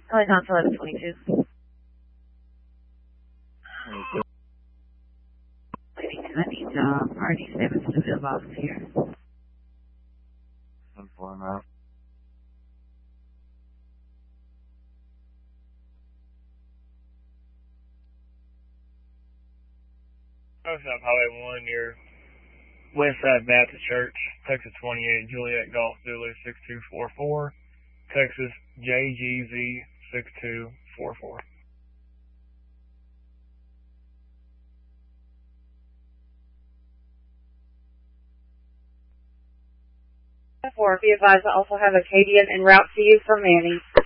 Calling on 1122. I need RD7 to the mailbox here. 10-4 now. What's up, Highway 1, near Westside Baptist Church, Texas 28, Juliet Golf Zulu 6244, Texas JGZ 6244. 4, be advised I also have Acadian en route to you from Manny.